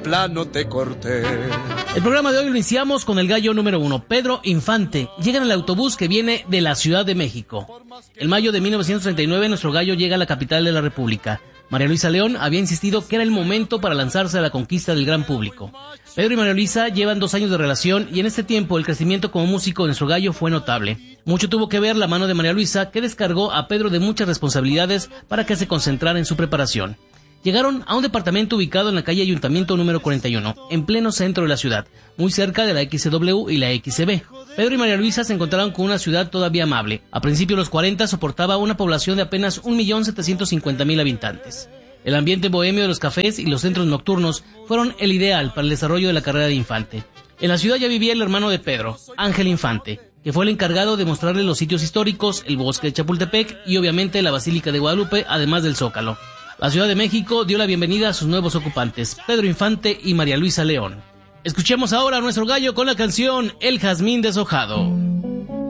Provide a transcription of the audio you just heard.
plano te corté. El programa de hoy lo iniciamos con el gallo número 1, Pedro Infante. Llega en el autobús que viene de la Ciudad de México. En mayo de 1939 nuestro gallo llega a la capital de la República. María Luisa León había insistido que era el momento para lanzarse a la conquista del gran público. Pedro y María Luisa llevan 2 años de relación y en este tiempo el crecimiento como músico de nuestro gallo fue notable. Mucho tuvo que ver la mano de María Luisa, que descargó a Pedro de muchas responsabilidades para que se concentrara en su preparación. Llegaron a un departamento ubicado en la calle Ayuntamiento número 41, en pleno centro de la ciudad, muy cerca de la XW y la XB. Pedro y María Luisa se encontraron con una ciudad todavía amable. A principios de los 40 soportaba una población de apenas 1.750.000 habitantes. El ambiente bohemio de los cafés y los centros nocturnos fueron el ideal para el desarrollo de la carrera de Infante. En la ciudad ya vivía el hermano de Pedro, Ángel Infante, que fue el encargado de mostrarle los sitios históricos, el bosque de Chapultepec y obviamente la Basílica de Guadalupe, además del Zócalo. La Ciudad de México dio la bienvenida a sus nuevos ocupantes, Pedro Infante y María Luisa León. Escuchemos ahora a nuestro gallo con la canción El Jazmín Deshojado.